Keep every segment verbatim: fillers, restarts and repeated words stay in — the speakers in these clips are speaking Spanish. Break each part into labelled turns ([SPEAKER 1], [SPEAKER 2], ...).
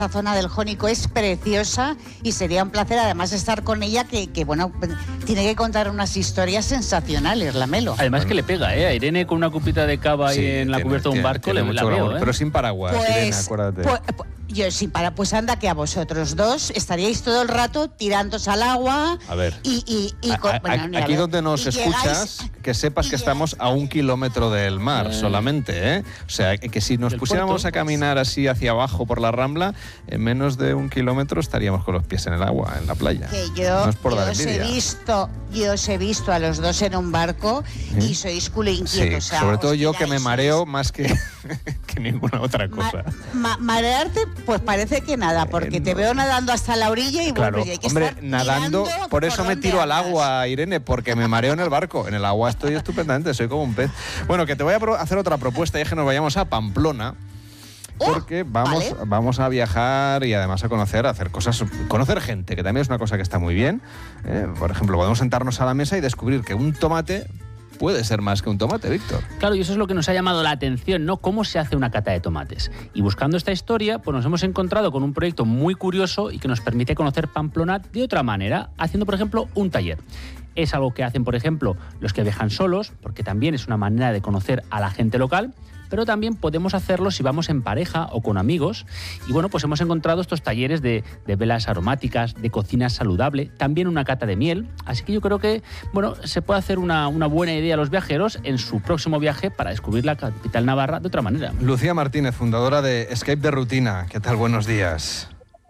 [SPEAKER 1] La zona del Jónico es preciosa y sería un placer además estar con ella, que, que bueno, tiene que contar unas historias sensacionales, la Melo.
[SPEAKER 2] Además que le pega, ¿eh? A Irene con una cupita de cava
[SPEAKER 3] Sí,
[SPEAKER 2] ahí en la
[SPEAKER 3] tiene,
[SPEAKER 2] cubierta de un
[SPEAKER 3] tiene,
[SPEAKER 2] barco,
[SPEAKER 3] tiene
[SPEAKER 2] le
[SPEAKER 3] mucho
[SPEAKER 2] la veo,
[SPEAKER 3] glamour,
[SPEAKER 2] ¿eh?
[SPEAKER 3] pero sin paraguas,
[SPEAKER 1] Pues,
[SPEAKER 3] Irene, acuérdate.
[SPEAKER 1] Pues, pues, yo sí, para, pues anda que a vosotros dos estaríais todo el rato tirándose al agua.
[SPEAKER 3] A ver,
[SPEAKER 1] y, y, y
[SPEAKER 3] a,
[SPEAKER 1] con,
[SPEAKER 3] a,
[SPEAKER 1] bueno, mira,
[SPEAKER 3] aquí
[SPEAKER 1] a ver,
[SPEAKER 3] donde nos
[SPEAKER 1] y
[SPEAKER 3] escuchas,
[SPEAKER 1] llegáis,
[SPEAKER 3] que sepas que estamos a un kilómetro del mar
[SPEAKER 2] Eh.
[SPEAKER 3] solamente, ¿eh? O sea, que si nos
[SPEAKER 2] Del
[SPEAKER 3] pusiéramos
[SPEAKER 2] puerto,
[SPEAKER 3] a caminar así hacia abajo por la Rambla, en menos de un kilómetro estaríamos con los pies en el agua, en la playa.
[SPEAKER 1] que yo,
[SPEAKER 3] no es por
[SPEAKER 1] yo
[SPEAKER 3] dar
[SPEAKER 1] os he
[SPEAKER 3] envidia.
[SPEAKER 1] visto, yo os he visto a los dos en un barco
[SPEAKER 3] ¿Sí?
[SPEAKER 1] y sois culo
[SPEAKER 3] Sí,
[SPEAKER 1] inquietos. O sea,
[SPEAKER 3] sobre
[SPEAKER 1] os
[SPEAKER 3] todo yo que me
[SPEAKER 1] tiráis,
[SPEAKER 3] mareo más que, que ninguna otra
[SPEAKER 1] Ma-
[SPEAKER 3] cosa.
[SPEAKER 1] ma- marearte, pues parece que nada, porque
[SPEAKER 3] Eh,
[SPEAKER 1] te
[SPEAKER 3] no.
[SPEAKER 1] veo nadando hasta la orilla y
[SPEAKER 3] Claro,
[SPEAKER 1] vuelves. Y hay que
[SPEAKER 3] hombre,
[SPEAKER 1] estar
[SPEAKER 3] nadando,
[SPEAKER 1] mirando
[SPEAKER 3] por eso me
[SPEAKER 1] dónde
[SPEAKER 3] tiro al
[SPEAKER 1] andas.
[SPEAKER 3] agua, Irene, porque me mareo en el barco. En el agua estoy estupendamente, soy como un pez. Bueno, que te voy a pro- hacer otra propuesta y es que nos vayamos a Pamplona. Porque vamos,
[SPEAKER 1] vale.
[SPEAKER 3] vamos a viajar y además a conocer, a hacer cosas, conocer gente, que también es una cosa que está muy bien. Eh, por ejemplo, podemos sentarnos a la mesa y descubrir que un tomate puede ser más que un tomate, Víctor.
[SPEAKER 2] Claro, y eso es lo que nos ha llamado la atención, ¿no? ¿Cómo se hace una cata de tomates? Y buscando esta historia, pues nos hemos encontrado con un proyecto muy curioso y que nos permite conocer Pamplona de otra manera, haciendo, por ejemplo, un taller. Es algo que hacen, por ejemplo, los que viajan solos, porque también es una manera de conocer a la gente local, pero también podemos hacerlo si vamos en pareja o con amigos. Y bueno, pues hemos encontrado estos talleres de, de velas aromáticas, de cocina saludable, también una cata de miel. Así que yo creo que, bueno, se puede hacer una, una buena idea a los viajeros en su próximo viaje para descubrir la capital navarra de otra manera.
[SPEAKER 3] Lucía Martínez, fundadora de Escape de Rutina. ¿Qué tal? Buenos días.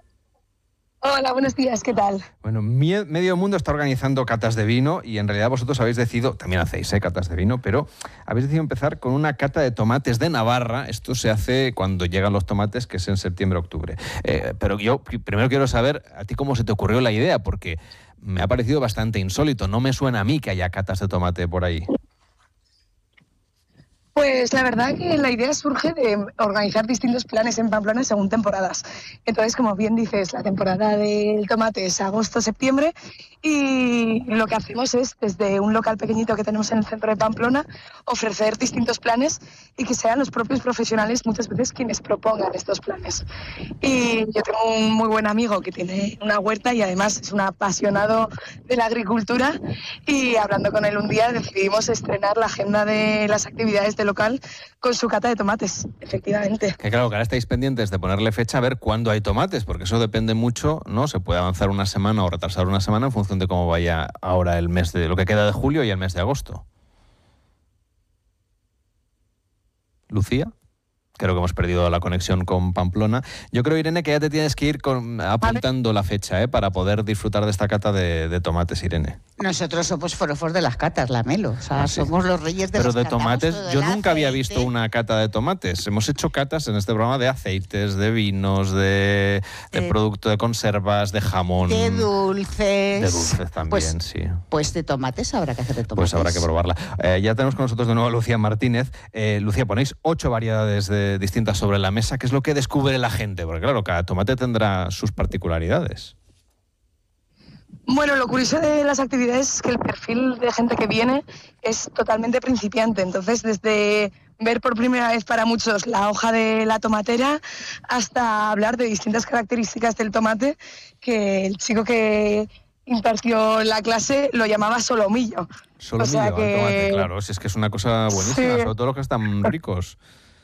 [SPEAKER 4] Hola, buenos días, ¿qué tal?
[SPEAKER 3] Bueno, mie- medio mundo está organizando catas de vino y en realidad vosotros habéis decidido, también hacéis ¿eh? catas de vino, pero habéis decidido empezar con una cata de tomates de Navarra. Esto se hace cuando llegan los tomates, que es en septiembre-octubre. Eh, pero yo primero quiero saber a ti cómo se te ocurrió la idea, porque me ha parecido bastante insólito. No me suena a mí que haya catas de tomate por ahí.
[SPEAKER 4] Pues la verdad que la idea surge de organizar distintos planes en Pamplona según temporadas. Entonces, como bien dices, la temporada del tomate es agosto-septiembre y lo que hacemos es, desde un local pequeñito que tenemos en el centro de Pamplona, ofrecer distintos planes y que sean los propios profesionales muchas veces quienes propongan estos planes. Y yo tengo un muy buen amigo que tiene una huerta y además es un apasionado de la agricultura, y hablando con él un día decidimos estrenar la agenda de las actividades del local con su cata de tomates, efectivamente.
[SPEAKER 3] Que claro, que ahora estáis pendientes de ponerle fecha a ver cuándo hay tomates, porque eso depende mucho, ¿no? Se puede avanzar una semana o retrasar una semana en función de cómo vaya ahora el mes de lo que queda de julio y el mes de agosto. Lucía, creo que hemos perdido la conexión con Pamplona. Yo creo, Irene, que ya te tienes que ir con, apuntando la fecha, ¿eh? Para poder disfrutar de esta cata de, de tomates, Irene.
[SPEAKER 1] Nosotros somos forofos de las catas, la Melo. O sea,
[SPEAKER 3] Ah, sí.
[SPEAKER 1] somos los reyes de
[SPEAKER 3] Pero
[SPEAKER 1] los
[SPEAKER 3] de
[SPEAKER 1] catamos
[SPEAKER 3] tomates,
[SPEAKER 1] todo
[SPEAKER 3] yo
[SPEAKER 1] el
[SPEAKER 3] nunca había
[SPEAKER 1] aceite.
[SPEAKER 3] visto una cata de tomates. Hemos hecho catas en este programa de aceites, de vinos, de, de
[SPEAKER 1] Eh,
[SPEAKER 3] producto de conservas, de jamón.
[SPEAKER 1] De dulces.
[SPEAKER 3] De dulces también,
[SPEAKER 1] Pues,
[SPEAKER 3] sí.
[SPEAKER 1] pues de tomates habrá que hacer de tomates.
[SPEAKER 3] Pues habrá que probarla. Eh, ya tenemos con nosotros de nuevo a Lucía Martínez. Eh, Lucía, ponéis ocho variedades de, distintas sobre la mesa. ¿Qué es lo que descubre la gente? Porque claro, cada tomate tendrá sus particularidades.
[SPEAKER 4] Bueno, lo curioso de las actividades es que el perfil de gente que viene es totalmente principiante. Entonces, desde ver por primera vez para muchos la hoja de la tomatera hasta hablar de distintas características del tomate, que el chico que impartió la clase lo llamaba solomillo.
[SPEAKER 3] Solo
[SPEAKER 4] O sea
[SPEAKER 3] millo al
[SPEAKER 4] que-
[SPEAKER 3] tomate, claro. Si es que es una cosa buenísima,
[SPEAKER 4] Sí.
[SPEAKER 3] sobre todo los que están ricos.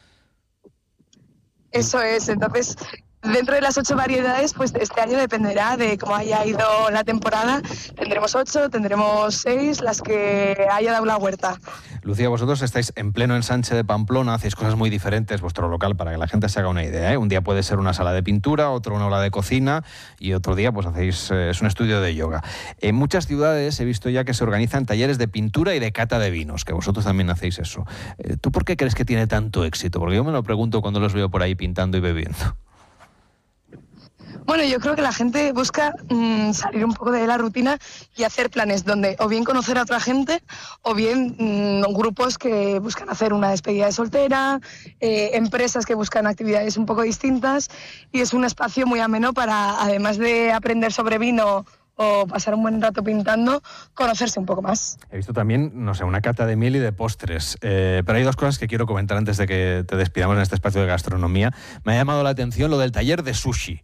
[SPEAKER 4] Eso es, entonces dentro de las ocho variedades, pues este año dependerá de cómo haya ido la temporada. Tendremos ocho, tendremos seis, las que haya dado la huerta.
[SPEAKER 3] Lucía, vosotros estáis en pleno ensanche de Pamplona, hacéis cosas muy diferentes, vuestro local, para que la gente se haga una idea, ¿eh? Un día puede ser una sala de pintura, otro una aula de cocina y otro día pues hacéis, eh, es un estudio de yoga. En muchas ciudades he visto ya que se organizan talleres de pintura y de cata de vinos, que vosotros también hacéis eso. Eh, ¿Tú por qué crees que tiene tanto éxito? Porque yo me lo pregunto cuando los veo por ahí pintando y bebiendo.
[SPEAKER 4] Bueno, yo creo que la gente busca mmm, salir un poco de la rutina y hacer planes donde o bien conocer a otra gente o bien mmm, grupos que buscan hacer una despedida de soltera, eh, empresas que buscan actividades un poco distintas, y es un espacio muy ameno para, además de aprender sobre vino o pasar un buen rato pintando, conocerse un poco más.
[SPEAKER 3] He visto también, no sé, una cata de miel y de postres, eh, pero hay dos cosas que quiero comentar antes de que te despidamos en este espacio de gastronomía. Me ha llamado la atención lo del taller de sushi.